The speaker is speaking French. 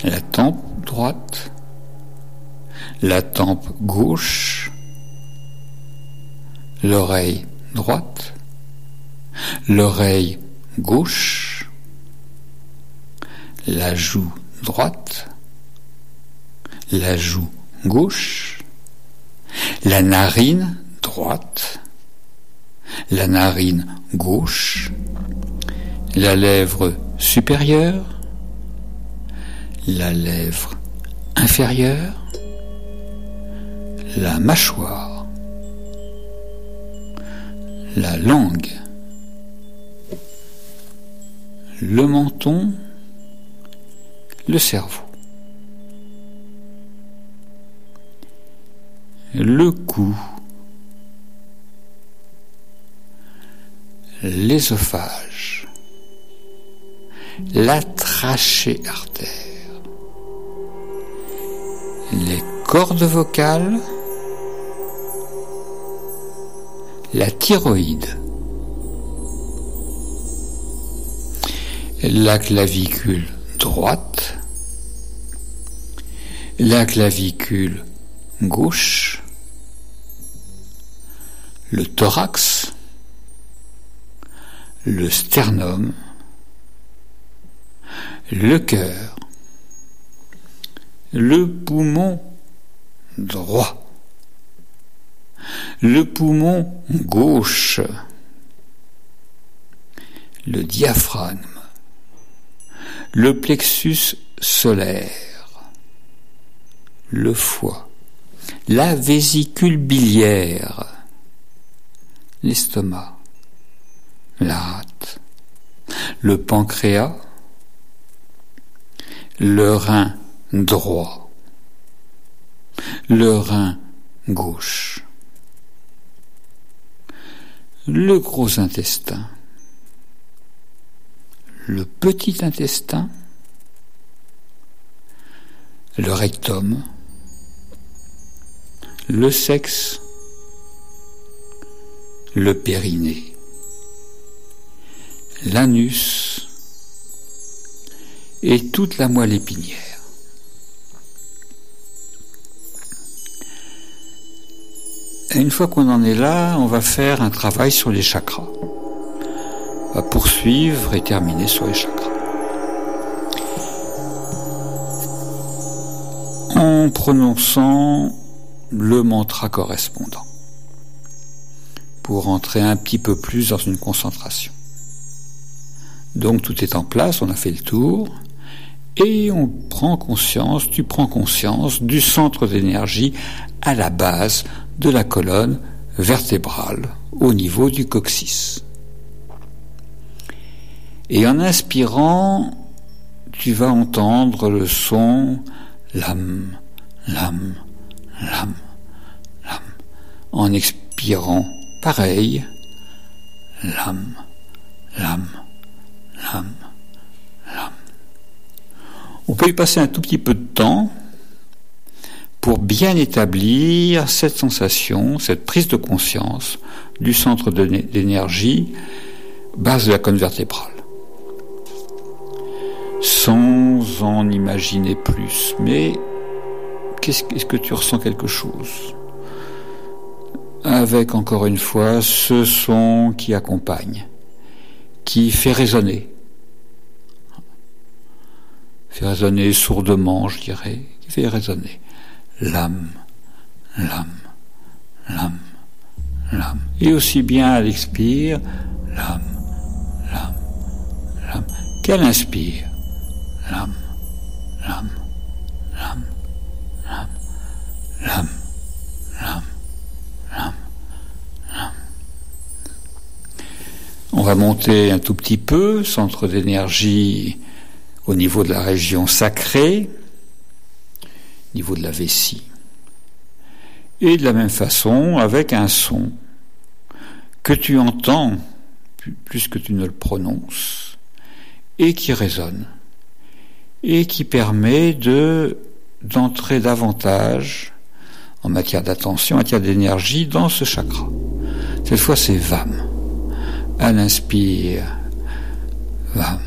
la tempe droite, la tempe gauche, l'oreille droite, l'oreille gauche, la joue droite, la joue gauche, la narine droite, la narine gauche, la lèvre supérieure, la lèvre inférieure, la mâchoire, la langue, le menton, le cerveau, le cou, l'ésophage, la trachée artère, les cordes vocales, la thyroïde, la clavicule droite, la clavicule gauche, le thorax, le sternum, le cœur, le poumon droit, le poumon gauche, le diaphragme, le plexus solaire, le foie, la vésicule biliaire, l'estomac, la rate, le pancréas, le rein droit, le rein gauche, le gros intestin, le petit intestin, le rectum, le sexe, le périnée, l'anus et toute la moelle épinière. Et une fois qu'on en est là, on va faire un travail sur les chakras. On va poursuivre et terminer sur les chakras. En prononçant le mantra correspondant, pour entrer un petit peu plus dans une concentration. Donc tout est en place, on a fait le tour, et on prend conscience, tu prends conscience du centre d'énergie à la base de la colonne vertébrale, au niveau du coccyx. Et en inspirant, tu vas entendre le son lam, lam, lam, lam. En expirant, pareil, lam, lam, lam, lam. On peut y passer un tout petit peu de temps pour bien établir cette sensation, cette prise de conscience du centre d'énergie, base de la colonne vertébrale. Sans en imaginer plus, mais est-ce que tu ressens quelque chose? Avec, encore une fois, ce son qui accompagne, qui fait résonner sourdement, je dirais, qui fait résonner. Lam, lam, lam, lam. Et aussi bien à l'expire, lam, lam, lam. Qu'elle inspire, lam, lam, lam, lam, lam, lam, lam, lam. On va monter un tout petit peu, centre d'énergie au niveau de la région sacrée, niveau de la vessie. Et de la même façon, avec un son que tu entends plus que tu ne le prononces, et qui résonne, et qui permet d'entrer davantage en matière d'attention, en matière d'énergie dans ce chakra. Cette fois, c'est VAM. À l'inspire, VAM.